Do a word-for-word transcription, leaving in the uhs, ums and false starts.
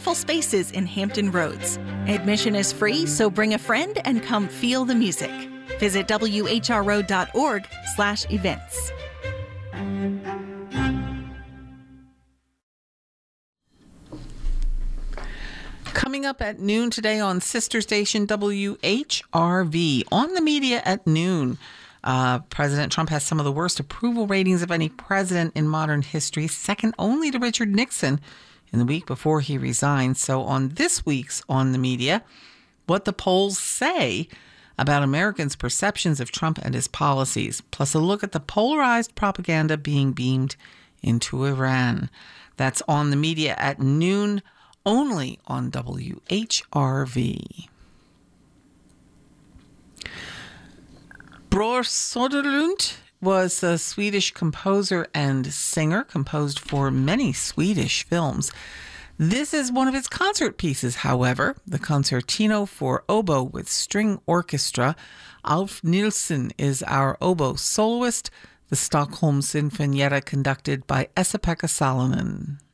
colorful spaces in Hampton Roads. Admission is free, so bring a friend and come feel the music. Visit W H R O dot org slash events. Coming up at noon today on sister station W H R V. On the media at noon, uh, President Trump has some of the worst approval ratings of any president in modern history, second only to Richard Nixon in the week before he resigned. So on this week's On the Media, what the polls say about Americans' perceptions of Trump and his policies, plus a look at the polarized propaganda being beamed into Iran. That's On the Media at noon, only on W H R V. Bror Söderlund was a Swedish composer and singer, composed for many Swedish films. This is one of his concert pieces, however, the Concertino for Oboe with String Orchestra. Alf Nilsson is our oboe soloist, the Stockholm Sinfonietta conducted by Esa-Pekka Salonen.